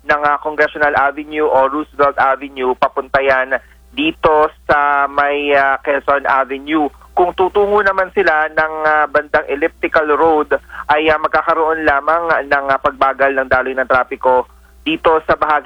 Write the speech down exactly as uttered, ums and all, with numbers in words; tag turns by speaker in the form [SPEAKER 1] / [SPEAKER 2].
[SPEAKER 1] ng uh, Congressional Avenue o Roosevelt Avenue papunta yan dito sa may uh, Quezon Avenue. Kung tutungo naman sila ng uh, bandang elliptical road ay uh, magkakaroon lamang ng uh, pagbagal ng daloy ng trapiko dito sa bahagi